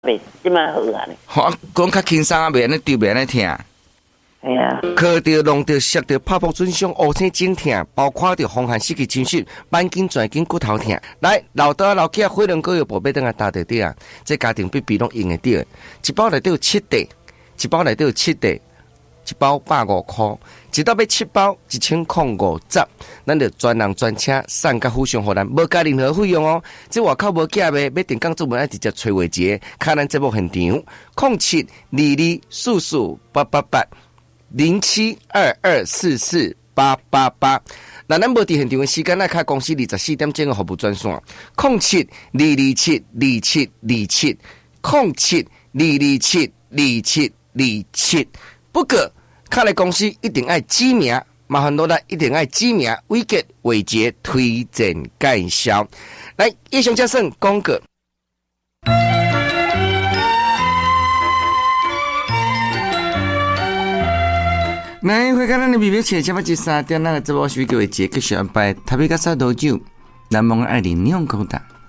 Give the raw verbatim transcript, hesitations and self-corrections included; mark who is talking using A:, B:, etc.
A: 袂即摆好啊。
B: 好，讲较轻松啊，袂安尼丢，袂安尼疼。
A: 系啊，
B: 磕着、弄着、摔着、拍破损伤、乌青肿疼，包括着风寒失去精神、板筋、转筋、骨头疼。来，老大老囝火龙果药宝贝等下打得掉啊！这家庭必比拢用得到，一包内底有七袋，一包内底有七袋，一包百五块，一到要七包一千零五十，咱就专人专车送到府上，互咱无加任何费用哦。这外口无假的，要订购做门爱直接找话节，看咱节目现场，零七二二四四八八八。零七二二四四八八八，那咱无伫现场的时间，来开公司二十四点钟的服务专线，零七二二七二七二七，零七二二七二七二七。不过，开来公司一定爱指名，麻烦落来一定爱指名，伟杰伟杰推荐介绍。来，以上加算广告。来，回看咱的美美切，七八至三点，咱的直播时叫为节继续安排，台北甲沙多酒，南蒙爱林霓虹高达。